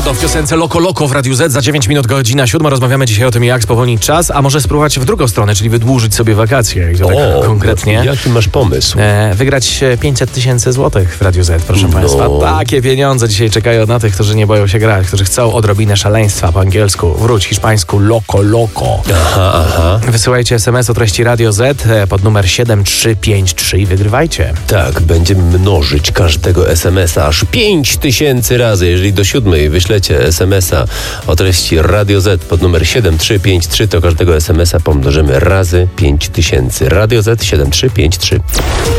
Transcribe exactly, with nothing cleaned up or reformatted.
Leonardo w piosence Loco Loco w Radiu Z. Za dziewięć minut godzina siódma. Rozmawiamy dzisiaj o tym, jak spowolnić czas, a może spróbować w drugą stronę, czyli wydłużyć sobie wakacje. I to tak O, konkretnie. Jaki masz pomysł? E, wygrać pięćset tysięcy złotych w Radiu Z, proszę No. Państwa. Takie pieniądze dzisiaj czekają na tych, którzy nie boją się grać, którzy chcą odrobinę szaleństwa po angielsku. Wróć hiszpańsku Loco Loco. Aha, aha. Wysyłajcie es em es o treści Radio Z e, pod numer siedem trzy pięć trzy i wygrywajcie. Tak, będziemy mnożyć każdego es em es a aż pięć tysięcy razy. Jeżeli do siódmej wyślecie es em es a o treści Radio Z pod numer siedem trzy pięć trzy, to każdego es em es a pomnożymy razy pięć tysięcy. Radio Z siedem trzy pięć trzy.